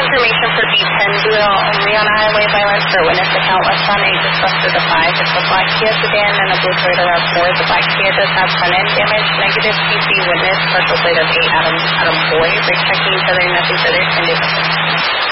information for B10, do it all only on a highway violence for witness account. Left on 8 just busted the 5. It's a black Kia sedan and a blue Toyota RAV4. The black Kia does have front end damage. Negative PC witness, partial plate of 8 Adam Boy. Brake checking each other, nothing further. Send it.